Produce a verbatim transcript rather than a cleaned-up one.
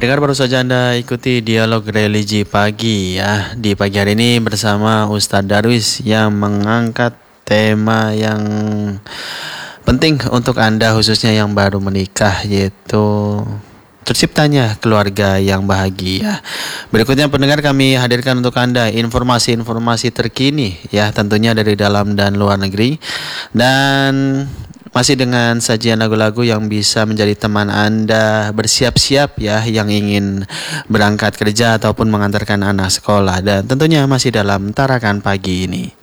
Pendengar, baru saja Anda ikuti dialog religi pagi ya. Di pagi hari ini bersama Ustadz Darwis yang mengangkat tema yang penting untuk Anda khususnya yang baru menikah, yaitu terciptanya keluarga yang bahagia. Berikutnya pendengar, kami hadirkan untuk Anda informasi-informasi terkini ya, tentunya dari dalam dan luar negeri. Dan masih dengan sajian lagu-lagu yang bisa menjadi teman Anda bersiap-siap ya, yang ingin berangkat kerja ataupun mengantarkan anak sekolah. Dan tentunya masih dalam Tarakan Pagi ini.